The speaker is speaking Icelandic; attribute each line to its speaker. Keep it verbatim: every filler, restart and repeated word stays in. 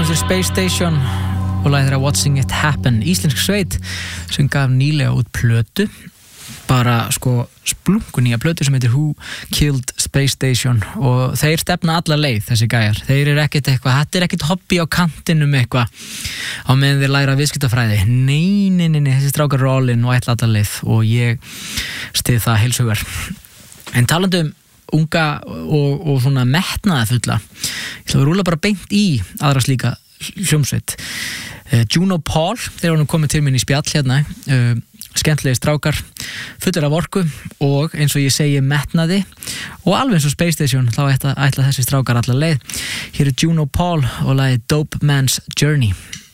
Speaker 1: hljómsveit Space Station og lagið þeirra Watching It Happen, íslensk sveit sem gaf nýlega út plötu, bara sko splungu nýja plötu sem heitir Who Killed Space Station og þeir stefna alla leið, þessi gæjar. Þeir eru ekkert eitthvað, þetta er ekkert hobby á kantinum eitthvað á meðan þeir læra viðskiptafræði. Nei, nei, nei, nei, þessi strákar eru all in og ætla alla leið og ég stið það heilshugar. En talandi um unga og, og svona metnaða fulla, ég ætla að rúla bara beint í aðra slíka hljómsveit. uh, Juno Paul, þeir voru komið til minn í spjall hérna, uh, skemmtilegi strákar fullir af orku og eins og ég segi metnaði og alveg eins og Space Station þá ætla, ætla þessi strákar alla leið. Hér er Juno Paul og lagið Dope Man's Journey.